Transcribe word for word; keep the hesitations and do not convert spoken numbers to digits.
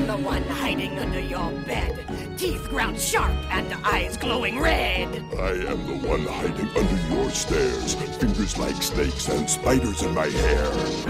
am the one hiding under your bed, teeth ground sharp and eyes glowing red. I am the one hiding under your stairs, fingers like snakes and spiders in my hair.